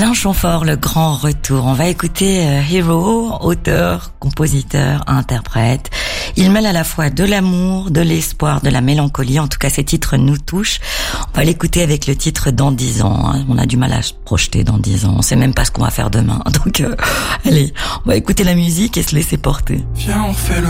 Alain Chamfort, le grand retour. On va écouter Hero, auteur, compositeur, interprète. Il mêle à la fois de l'amour, de l'espoir, de la mélancolie. En tout cas, ces titres nous touchent. On va l'écouter avec le titre Dans 10 ans. On a du mal à se projeter dans 10 ans. On sait même pas ce qu'on va faire demain. Donc, allez, on va écouter la musique et se laisser porter. Viens, on fait le